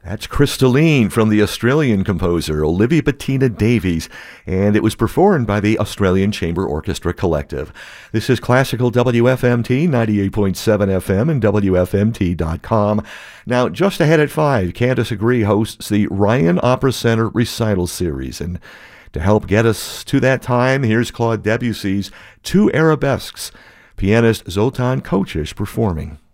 That's Crystalline from the Australian composer Olivia Bettina Davies, and it was performed by the Australian Chamber Orchestra Collective. This is Classical WFMT 98.7 FM and WFMT.com. Now, just ahead at 5, Candice Agree hosts the Ryan Opera Center Recital Series, and to help get us to that time, here's Claude Debussy's Two Arabesques, pianist Zoltan Kochish performing.